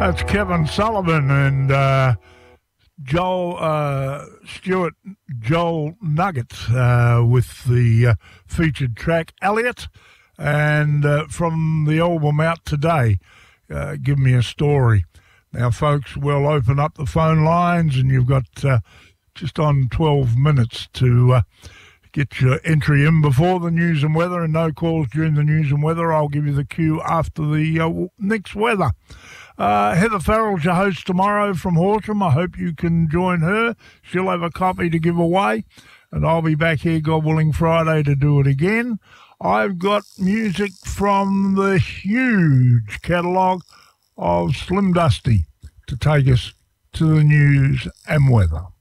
That's Kevin Sullivan and Stuart Joel Nuggets with the featured track Elliot, and from the album out today, Give Me a Story. Now, folks, we'll open up the phone lines, and you've got just on 12 minutes to get your entry in before the news and weather, and no calls during the news and weather. I'll give you the cue after the next weather. Heather Farrell's your host tomorrow from Horsham. I hope you can join her. She'll have a copy to give away, and I'll be back here, God willing, Friday to do it again. I've got music from the huge catalogue of Slim Dusty to take us to the news and weather.